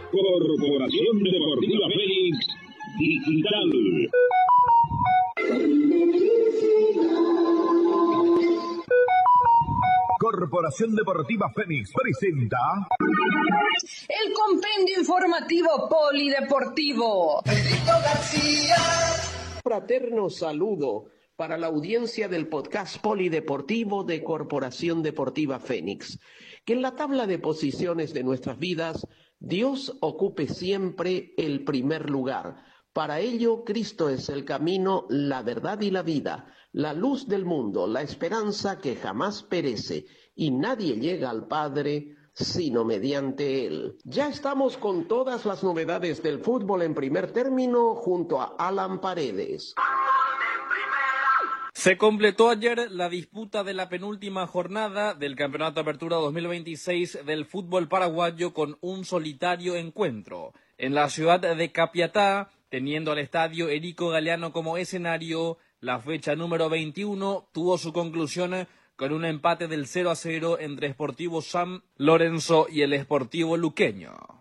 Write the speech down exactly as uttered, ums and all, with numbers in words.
Corporación Deportiva Fénix Digital. Corporación Deportiva Fénix presenta el compendio informativo polideportivo. Pedrito García. Fraterno saludo para la audiencia del podcast polideportivo de Corporación Deportiva Fénix. Que en la tabla de posiciones de nuestras vidas, Dios ocupe siempre el primer lugar. Para ello, Cristo es el camino, la verdad y la vida, la luz del mundo, la esperanza que jamás perece, y nadie llega al Padre sino mediante Él. Ya estamos con todas las novedades del fútbol en primer término junto a Alan Paredes. Se completó ayer la disputa de la penúltima jornada del Campeonato Apertura dos mil veintiséis del fútbol paraguayo con un solitario encuentro. En la ciudad de Capiatá, teniendo al estadio Erico Galeano como escenario, la fecha número veintiuno tuvo su conclusión con un empate del cero a cero entre Sportivo San Lorenzo y el Sportivo Luqueño.